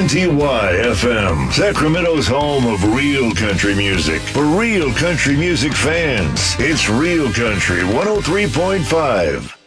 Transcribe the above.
KNTY-FM, Sacramento's home of real country music. For real country music fans, it's Real Country 103.5.